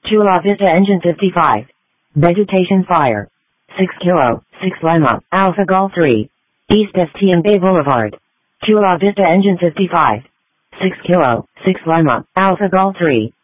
Chula Vista Engine 55. Vegetation Fire. 6 Kilo, 6 Lima, Alpha Golf 3. East STM Bay Boulevard. Chula Vista Engine 55. 6 Kilo, 6 Lima, Alpha Golf 3.